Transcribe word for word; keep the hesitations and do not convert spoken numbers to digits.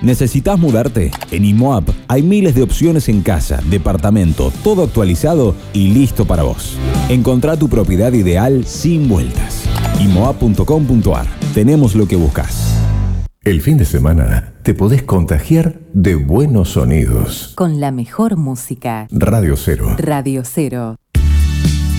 ¿Necesitas mudarte? En IMOAP hay miles de opciones en casa, departamento, todo actualizado y listo para vos. Encontrá tu propiedad ideal sin vueltas. imoap punto com punto ar. Tenemos lo que buscas. El fin de semana te podés contagiar de buenos sonidos. Con la mejor música. Radio Cero. Radio Cero.